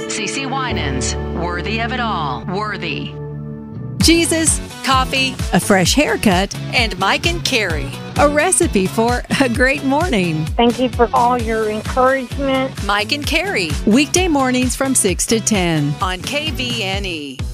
CeCe Winans, worthy of it all. Worthy. Jesus, coffee, a fresh haircut, and Mike and Carrie. A recipe for a great morning. Thank you for all your encouragement. Mike and Carrie, weekday mornings from 6 to 10 on KVNE.